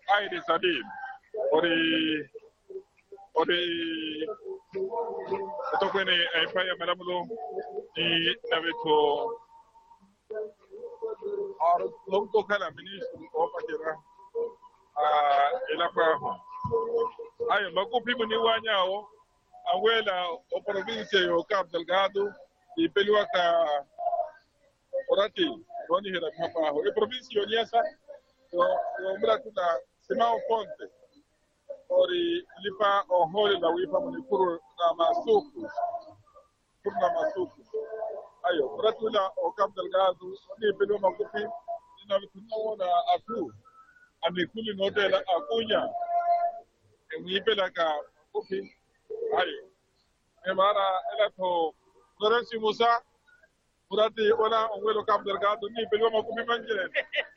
Aires ali, ori ito kwenye aifaya melamulo ni navito ar lomto kala ministro opa kira ila kwa ayo makupi muni wanyao awela o provincia yo Cabo Delgado y peluaka orati roni hera mapa ho e provincia onyesa yo mratuna semao ponte ori lipa o hole la wipa muni kuru na masuku ayo mratuna o Cabo Delgado ni pelu makupi ina vituna aku amikuli notela akunya ngipela ka makupi ayo emara elato Lorenzo Musa Murati ona onwelo Cabo Delgado ni pelo makupi manje.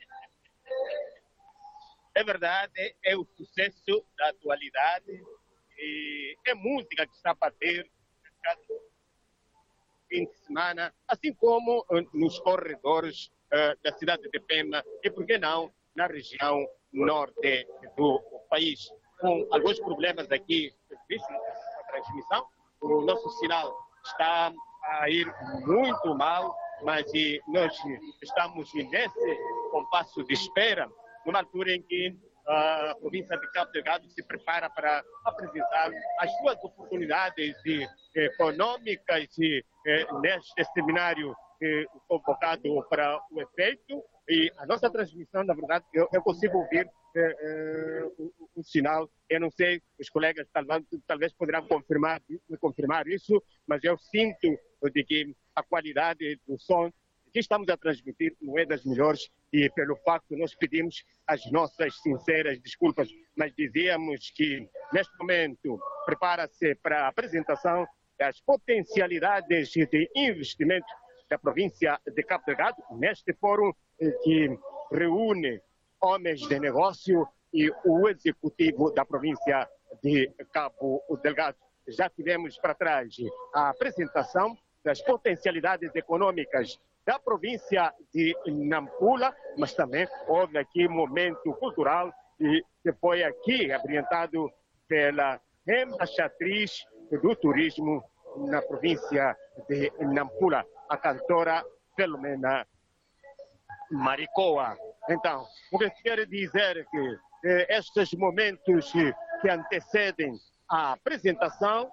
É verdade, é o sucesso da atualidade e é música que está a bater cada fim de semana, assim como nos corredores da cidade de Pemba e, por que não, na região norte do país. Com alguns problemas aqui, na transmissão, o nosso sinal está a ir muito mal, mas nós estamos nesse compasso de espera, numa altura em que a província de Cabo Delgado se prepara para apresentar as suas oportunidades econômicas neste seminário convocado para o efeito. E a nossa transmissão, na verdade, eu consigo ouvir o sinal. Eu não sei, os colegas talvez poderão confirmar isso, mas eu sinto de que a qualidade do som que estamos a transmitir não é das melhores e pelo facto nós pedimos as nossas sinceras desculpas, mas dizíamos que neste momento prepara-se para a apresentação das potencialidades de investimento da província de Cabo Delgado, neste fórum que reúne homens de negócio e o executivo da província de Cabo Delgado. Já tivemos para trás a apresentação das potencialidades econômicas da província de Nampula, mas também houve aqui momento cultural que foi aqui ambientado pela embaixatriz do turismo na província de Nampula, a cantora Filomena Maricoa. Então, o que quero dizer é que estes momentos que antecedem a apresentação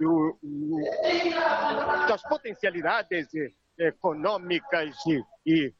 das potencialidades econômicas e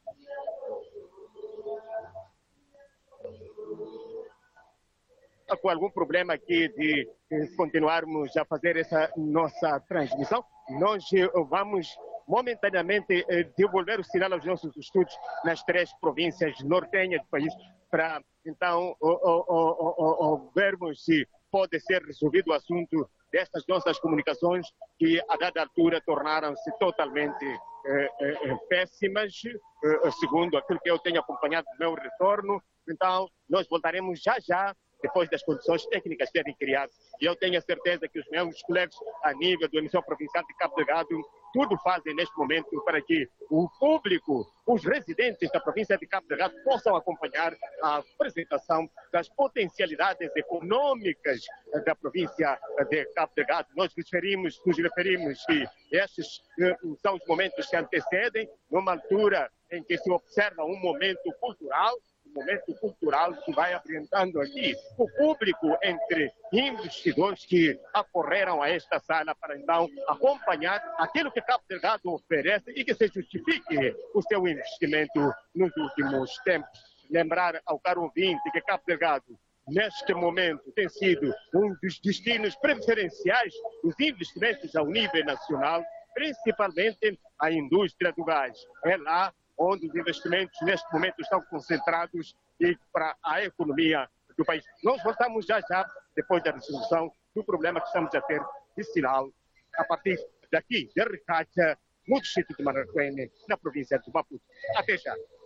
com algum problema aqui de continuarmos a fazer essa nossa transmissão, nós vamos momentaneamente devolver o sinal aos nossos estudos nas 3 províncias nortenhas do país para então vermos se pode ser resolvido o assunto destas nossas comunicações que a dada altura tornaram-se totalmente péssimas, segundo aquilo que eu tenho acompanhado no meu retorno. Então, nós voltaremos já, depois das condições técnicas serem criadas. E eu tenho a certeza que os meus colegas, a nível da emissão provincial de Cabo Delgado, tudo fazem neste momento para que o público, os residentes da província de Cabo Delgado possam acompanhar a apresentação das potencialidades econômicas da província de Cabo Delgado. Nós nos referimos que esses são os momentos que antecedem, numa altura em que se observa um momento cultural que vai apresentando aqui o público entre investidores que acorreram a esta sala para então acompanhar aquilo que Cabo Delgado oferece e que se justifique o seu investimento nos últimos tempos. Lembrar ao caro ouvinte que Cabo Delgado, neste momento, tem sido um dos destinos preferenciais dos investimentos ao nível nacional, principalmente a indústria do gás. É lá onde os investimentos neste momento estão concentrados e para a economia do país. Nós voltamos já depois da resolução do problema que estamos a ter de sinal a partir daqui, de Ricacha, no distrito de Maracuene, na província de Maputo. Até já.